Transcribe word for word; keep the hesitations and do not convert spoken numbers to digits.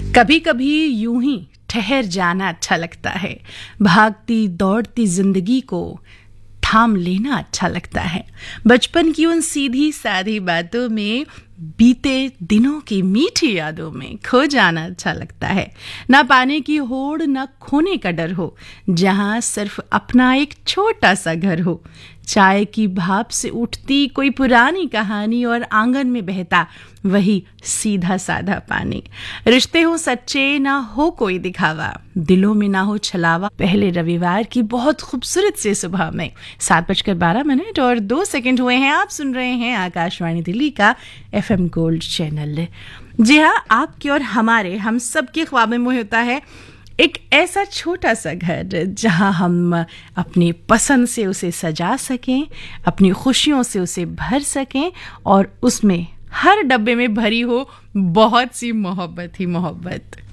कभी कभी यूं ही ठहर जाना अच्छा लगता है, भागती दौड़ती जिंदगी को थाम लेना अच्छा लगता है। बचपन की उन सीधी सादी बातों में, बीते दिनों की मीठी यादों में खो जाना अच्छा लगता है। ना पाने की होड़, ना खोने का डर हो, जहां सिर्फ अपना एक छोटा सा घर हो। चाय की भाप से उठती कोई पुरानी कहानी और आंगन में बहता वही सीधा साधा पानी। रिश्ते हो सच्चे, ना हो कोई दिखावा, दिलों में ना हो छलावा। पहले रविवार की बहुत खूबसूरत से सुबह में सात बजकर बारह मिनट और दो सेकंड हुए हैं। आप सुन रहे हैं आकाशवाणी दिल्ली का एफ एम गोल्ड चैनल। जी हाँ, आपके और हमारे, हम सबके ख्वाब में होता है एक ऐसा छोटा सा घर जहां हम अपनी पसंद से उसे सजा सकें, अपनी खुशियों से उसे भर सकें और उसमें हर डब्बे में भरी हो बहुत सी मोहब्बत ही मोहब्बत।